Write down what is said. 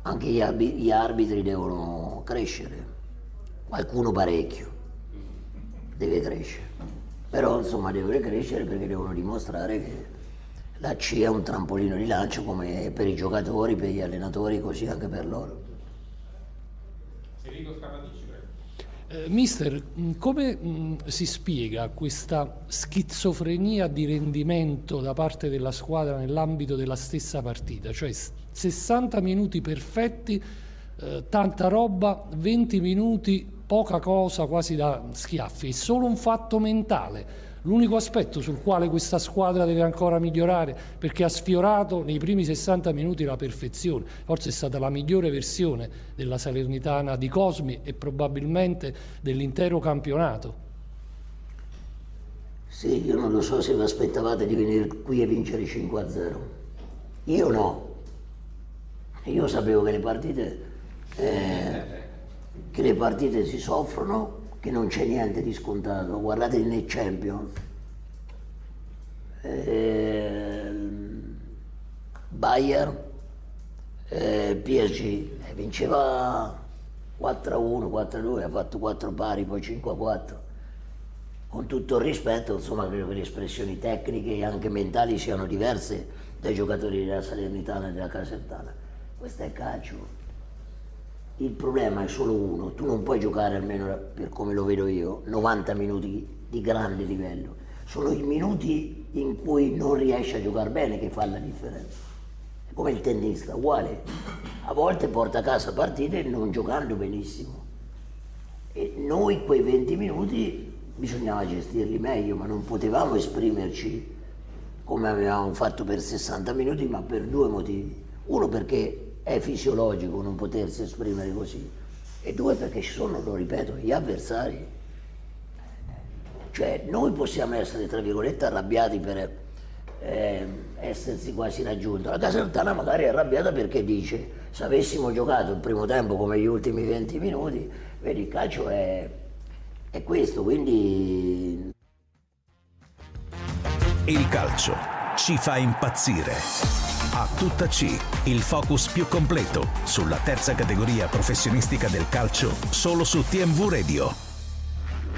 Anche gli arbitri devono crescere, qualcuno parecchio deve crescere, però insomma deve crescere perché devono dimostrare che la C è un trampolino di lancio come per i giocatori, per gli allenatori, così anche per loro. Enrico Scapadici, prego. Mister, come si spiega questa schizofrenia di rendimento da parte della squadra nell'ambito della stessa partita? Cioè 60 minuti perfetti, tanta roba, 20 minuti poca cosa, quasi da schiaffi. È solo un fatto mentale. L'unico aspetto sul quale questa squadra deve ancora migliorare, perché ha sfiorato nei primi 60 minuti la perfezione, forse è stata la migliore versione della Salernitana di Cosmi e probabilmente dell'intero campionato. Sì, io non lo so se vi aspettavate di venire qui e vincere 5-0. Io no. Io sapevo che le partite si soffrono, che non c'è niente di scontato. Guardate il Net Champions, Bayern, PSG vinceva 4-1, 4-2, ha fatto 4 pari, poi 5-4. Con tutto il rispetto, insomma, credo che le espressioni tecniche e anche mentali siano diverse dai giocatori della Salernitana e della Casertana. Questo è calcio. Il problema è solo uno: tu non puoi giocare, almeno per come lo vedo io, 90 minuti di grande livello. Sono i minuti in cui non riesci a giocare bene che fa la differenza. È come il tennista, uguale. A volte porta a casa partite non giocando benissimo. E noi quei 20 minuti bisognava gestirli meglio, ma non potevamo esprimerci come avevamo fatto per 60 minuti, ma per 2 motivi. Uno, perché è fisiologico non potersi esprimere così, e 2, perché ci sono, lo ripeto, gli avversari. Cioè noi possiamo essere, tra virgolette, arrabbiati per essersi quasi raggiunto. La Casertana magari è arrabbiata perché dice: se avessimo giocato il primo tempo come gli ultimi 20 minuti, vedi, il calcio è questo, quindi... Il calcio ci fa impazzire. A tutta C, il focus più completo sulla terza categoria professionistica del calcio, solo su TMV Radio.